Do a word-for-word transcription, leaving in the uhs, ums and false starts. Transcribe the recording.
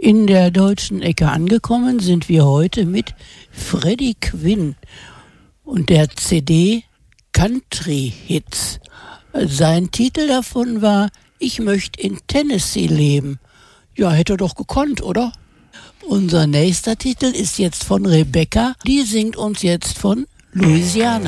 In der deutschen Ecke angekommen sind wir heute mit Freddie Quinn und der C D Country Hits. Sein Titel davon war Ich möchte in Tennessee leben. Ja, hätte er doch gekonnt, oder? Unser nächster Titel ist jetzt von Rebecca. Die singt uns jetzt von Louisiana.